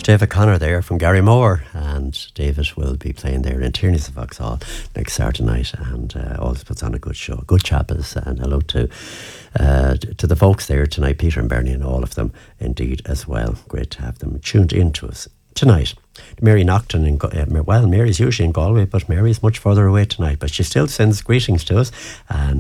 David Connor there from Gary Moore, and David will be playing there in Tierney's of Vauxhall next Saturday night, and always puts on a good show. Good chappers, and hello to the folks there tonight, Peter and Bernie and all of them indeed as well. Great to have them tuned in to us tonight. Mary Nocton well, Mary's usually in Galway, but Mary's much further away tonight, but she still sends greetings to us, and